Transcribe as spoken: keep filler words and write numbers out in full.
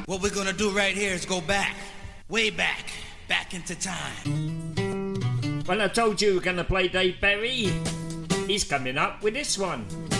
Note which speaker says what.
Speaker 1: What we're gonna do right here is go back, way back, back into time.
Speaker 2: Well, I told you we were going to play Dave Berry. He's coming up with this one.